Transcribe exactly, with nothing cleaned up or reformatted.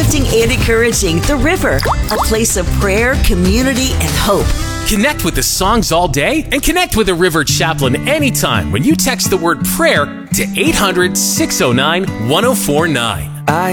uplifting and encouraging. The River, a place of prayer, community, and hope. Connect with the songs all day and connect with a River Chaplain anytime when you text the word prayer to eight hundred, six oh nine, one oh four nine.